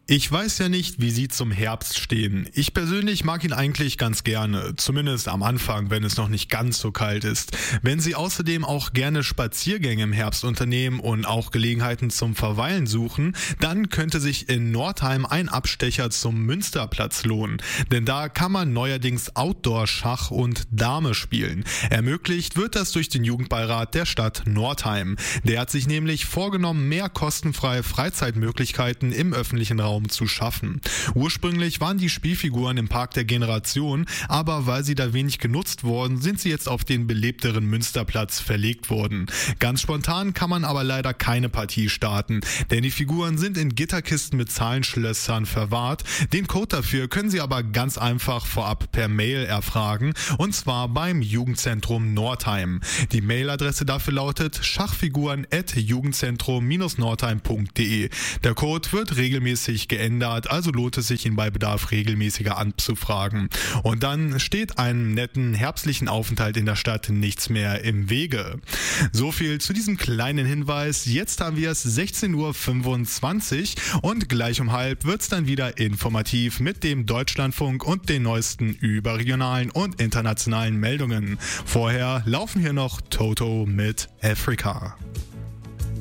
Ich weiß ja nicht, wie Sie zum Herbst stehen. Ich persönlich mag ihn eigentlich ganz gerne, zumindest am Anfang, wenn es noch nicht ganz so kalt ist. Wenn Sie außerdem auch gerne Spaziergänge im Herbst unternehmen und auch Gelegenheiten zum Verweilen suchen, dann könnte sich in Nordheim ein Abstecher zum Münsterplatz lohnen. Denn da kann man neuerdings Outdoor-Schach und Dame spielen. Ermöglicht wird das durch den Jugendbeirat der Stadt Nordheim. Der hat sich nämlich vorgenommen, mehr kostenfreie Freizeitmöglichkeiten im öffentlichen Raum zu schaffen. Ursprünglich waren die Spielfiguren im Park der Generation, aber weil sie da wenig genutzt wurden, sind sie jetzt auf den belebteren Münsterplatz verlegt worden. Ganz spontan kann man aber leider keine Partie starten, denn die Figuren sind in Gitterkisten mit Zahlenschlössern verwahrt. Den Code dafür können Sie aber ganz einfach vorab per Mail erfragen, und zwar beim Jugendzentrum Nordheim. Die Mailadresse dafür lautet schachfiguren@jugendzentrum-nordheim.de. Der Code wird regelmäßig geändert, also lohnt es sich, ihn bei Bedarf regelmäßiger anzufragen. Und dann steht einem netten herbstlichen Aufenthalt in der Stadt nichts mehr im Wege. So viel zu diesem kleinen Hinweis. Jetzt haben wir es 16:25 Uhr und gleich um halb wird es dann wieder informativ mit dem Deutschlandfunk und den neuesten überregionalen und internationalen Meldungen. Vorher laufen hier noch Toto mit Africa.